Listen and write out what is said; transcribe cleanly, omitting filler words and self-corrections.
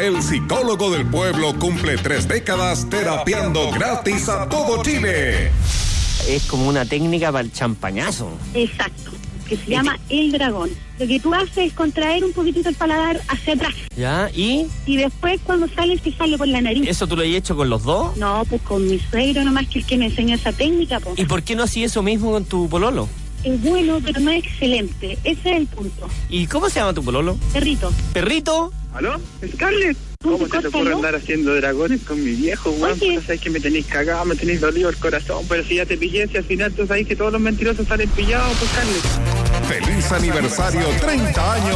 el psicólogo del pueblo, cumple 3 décadas terapiando gratis a todo Chile. Es como una técnica para el champañazo. Exacto, que se llama el dragón. Lo que tú haces es contraer un poquitito el paladar hacia atrás. ¿Ya? ¿Y? Y después cuando sale, te sale por la nariz. ¿Eso tú lo has hecho con los dos? No, pues con mi suegro nomás, que es el que me enseñó esa técnica, pues. ¿Y por qué no hacías eso mismo con tu pololo? Es bueno, pero no es excelente. Ese es el punto. ¿Y cómo se llama tu pololo? Perrito. ¿Perrito? ¿Aló? ¿Scarlett? ¿Cómo se te ocurre andar haciendo dragones con mi viejo, weón? Sabes que me tenéis cagado, me tenéis dolido el corazón, pero si ya te pillé, si al final tú sabes que todos los mentirosos salen pillados, pues Scarlett. ¡Feliz aniversario, 30 años!